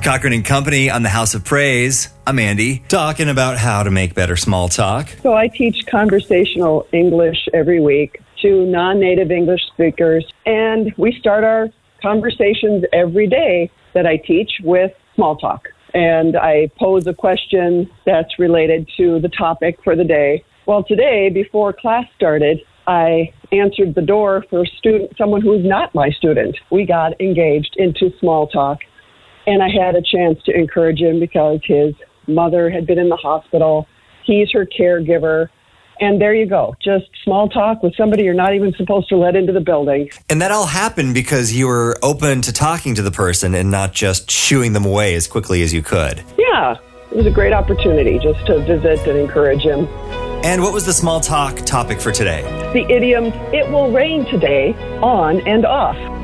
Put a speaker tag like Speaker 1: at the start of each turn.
Speaker 1: Cochran and Company on the House of Praise. I'm Andy, talking about how to make better small talk.
Speaker 2: So I teach conversational English every week to non-native English speakers, and we start our conversations every day that I teach with small talk. And I pose a question that's related to the topic for the day. Well, today, before class started, I answered the door for someone who's not my student. We got engaged into small talk. And I had a chance to encourage him because his mother had been in the hospital. He's her caregiver. And there you go. Just small talk with somebody you're not even supposed to let into the building.
Speaker 1: And that all happened because you were open to talking to the person and not just shooing them away as quickly as you could.
Speaker 2: Yeah, it was a great opportunity just to visit and encourage him.
Speaker 1: And what was the small talk topic for today?
Speaker 2: The idiom, it will rain today, on and off.